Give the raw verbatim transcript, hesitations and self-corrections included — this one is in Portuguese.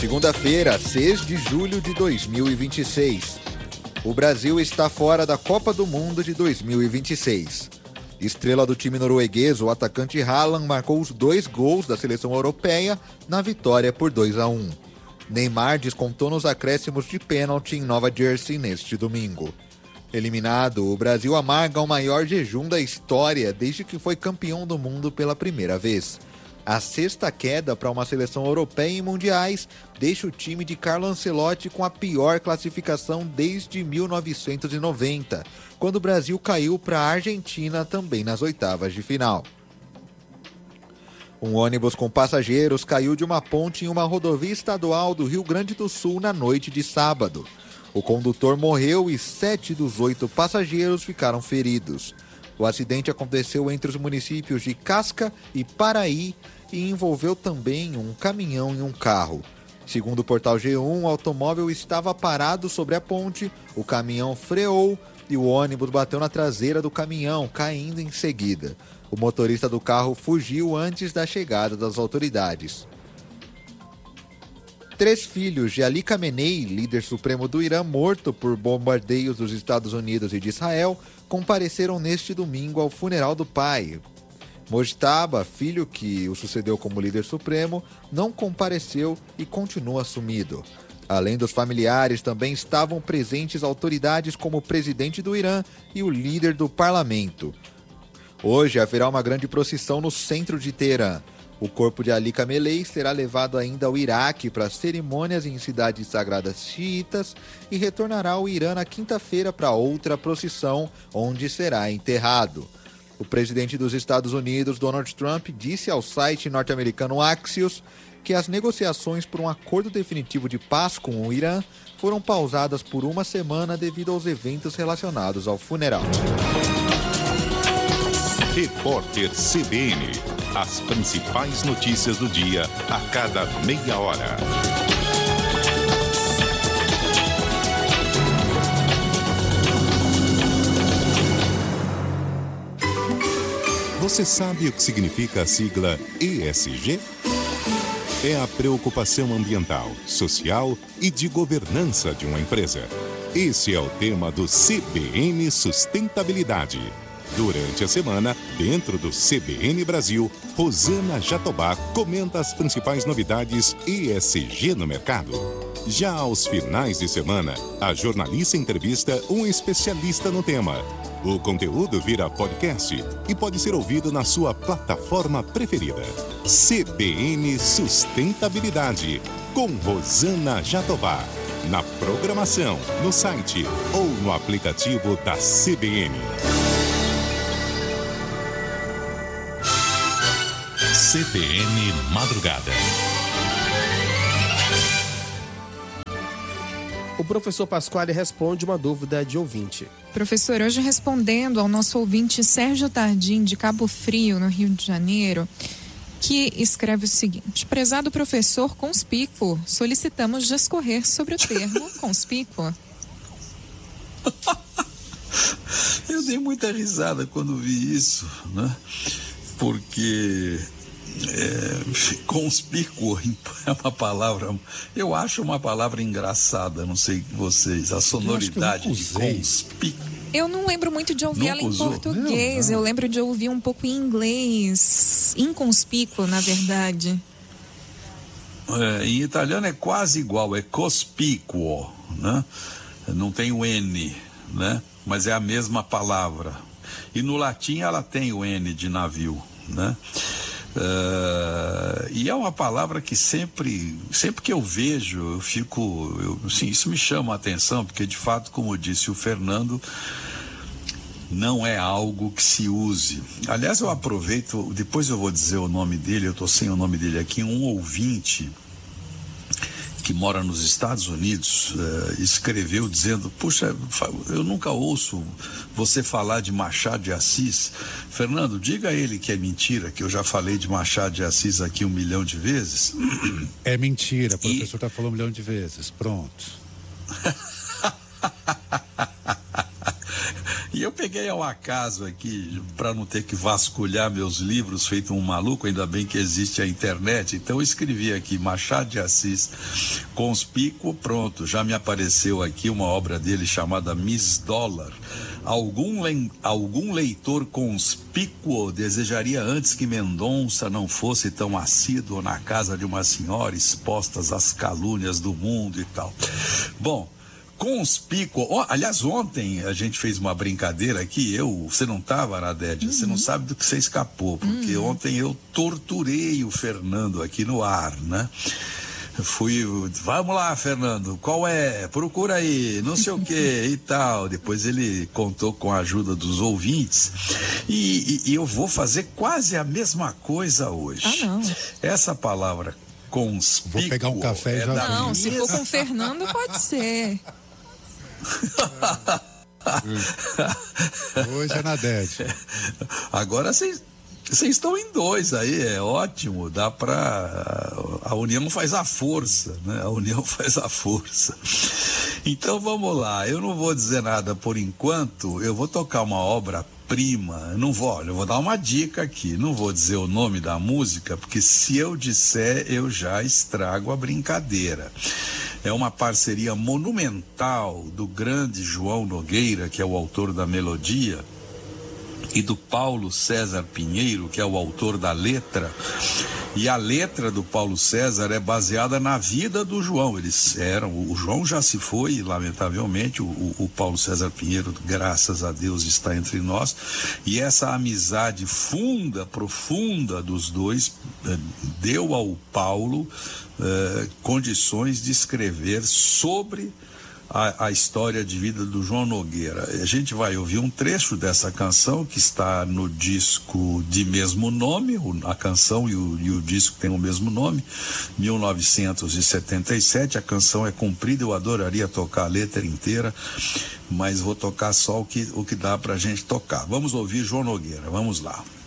Segunda-feira, seis de julho de dois mil e vinte e seis. O Brasil está fora da Copa do Mundo de dois mil e vinte e seis. Estrela do time norueguês, o atacante Haaland marcou os dois gols da seleção europeia na vitória por dois a um. Neymar descontou nos acréscimos de pênalti em Nova Jersey neste domingo. Eliminado, o Brasil amarga o maior jejum da história desde que foi campeão do mundo pela primeira vez. A sexta queda para uma seleção europeia em mundiais deixa o time de Carlo Ancelotti com a pior classificação desde mil novecentos e noventa, quando o Brasil caiu para a Argentina também nas oitavas de final. Um ônibus com passageiros caiu de uma ponte em uma rodovia estadual do Rio Grande do Sul na noite de sábado. O condutor morreu e sete dos oito passageiros ficaram feridos. O acidente aconteceu entre os municípios de Casca e Paraí e envolveu também um caminhão e um carro. Segundo o portal G um, o automóvel estava parado sobre a ponte, o caminhão freou e o ônibus bateu na traseira do caminhão, caindo em seguida. O motorista do carro fugiu antes da chegada das autoridades. Três filhos de Ali Khamenei, líder supremo do Irã, morto por bombardeios dos Estados Unidos e de Israel, compareceram neste domingo ao funeral do pai. Mojtaba, filho que o sucedeu como líder supremo, não compareceu e continua sumido. Além dos familiares, também estavam presentes autoridades como o presidente do Irã e o líder do parlamento. Hoje haverá uma grande procissão no centro de Teherã. O corpo de Ali Khamenei será levado ainda ao Iraque para cerimônias em cidades sagradas xiitas e retornará ao Irã na quinta-feira para outra procissão, onde será enterrado. O presidente dos Estados Unidos, Donald Trump, disse ao site norte-americano Axios que as negociações por um acordo definitivo de paz com o Irã foram pausadas por uma semana devido aos eventos relacionados ao funeral. Repórter C B N. As principais notícias do dia a cada meia hora. Você sabe o que significa a sigla E S G? É a preocupação ambiental, social e de governança de uma empresa. Esse é o tema do C B N Sustentabilidade. Durante a semana, dentro do C B N Brasil, Rosana Jatobá comenta as principais novidades E S G no mercado. Já aos finais de semana, a jornalista entrevista um especialista no tema. O conteúdo vira podcast e pode ser ouvido na sua plataforma preferida. C B N Sustentabilidade, com Rosana Jatobá. Na programação, no site ou no aplicativo da C B N. C B N Madrugada. O professor Pasquale responde uma dúvida de ouvinte. Professor, hoje respondendo ao nosso ouvinte Sérgio Tardim, de Cabo Frio, no Rio de Janeiro, que escreve o seguinte: prezado professor conspícuo, solicitamos discorrer sobre o termo conspícuo. Eu dei muita risada quando vi isso, né? Porque é, conspícuo é uma palavra, eu acho uma palavra engraçada, não sei vocês, a sonoridade de conspícuo. Eu não lembro muito de ouvir Nunca ela em usou? português, Não, não. eu lembro de ouvir um pouco em inglês, inconspícuo, na verdade. É, em italiano é quase igual, é cospicuo, né? Não tem o N, né? Mas é a mesma palavra. E no latim ela tem o N de navio, né? Uh, e é uma palavra que sempre, sempre que eu vejo, eu fico, eu, assim, isso me chama a atenção, porque de fato, como disse o Fernando, não é algo que se use. Aliás, eu aproveito, depois eu vou dizer o nome dele, eu estou sem o nome dele aqui, um ouvinte que mora nos Estados Unidos, uh, escreveu dizendo: puxa, eu nunca ouço você falar de Machado de Assis. Fernando, diga a ele que é mentira, que eu já falei de Machado de Assis aqui um milhão de vezes. É mentira, o E... professor está falando um milhão de vezes, pronto. E eu peguei ao acaso aqui, para não ter que vasculhar meus livros feito um maluco, ainda bem que existe a internet, então eu escrevi aqui Machado de Assis, conspícuo, pronto, já me apareceu aqui uma obra dele chamada Miss Dólar. Algum, le... Algum leitor conspícuo desejaria antes que Mendonça não fosse tão assíduo na casa de uma senhora expostas às calúnias do mundo e tal. Bom, conspícuo, oh, aliás, ontem a gente fez uma brincadeira aqui, eu, você não estava, Nadédia, uhum. Você não sabe do que você escapou, porque uhum. Ontem eu torturei o Fernando aqui no ar, né? Fui, vamos lá, Fernando, qual é? Procura aí, não sei o que e tal. Depois ele contou com a ajuda dos ouvintes e, e, e eu vou fazer quase a mesma coisa hoje. Ah, não. Essa palavra conspícuo... Vou pegar um café e é já... Não, minha... se for com o Fernando, pode ser. Hoje é na D E D. Agora vocês... Vocês estão em dois aí, é ótimo, dá pra... A união faz a força, né? A união faz a força. Então vamos lá, eu não vou dizer nada por enquanto, eu vou tocar uma obra-prima, não vou, olha, eu vou dar uma dica aqui, não vou dizer o nome da música, porque se eu disser, eu já estrago a brincadeira. É uma parceria monumental do grande João Nogueira, que é o autor da melodia, e do Paulo César Pinheiro, que é o autor da letra. E a letra do Paulo César é baseada na vida do João. Eles eram, o João já se foi, lamentavelmente, o, o Paulo César Pinheiro, graças a Deus, está entre nós. E essa amizade funda, profunda dos dois, eh, deu ao Paulo eh, condições de escrever sobre A, a história de vida do João Nogueira. A gente vai ouvir um trecho dessa canção que está no disco de mesmo nome, a canção e o, e o disco tem o mesmo nome, mil novecentos e setenta e sete. A canção é comprida, eu adoraria tocar a letra inteira, mas vou tocar só o que, o que dá pra gente tocar. Vamos ouvir João Nogueira, vamos lá.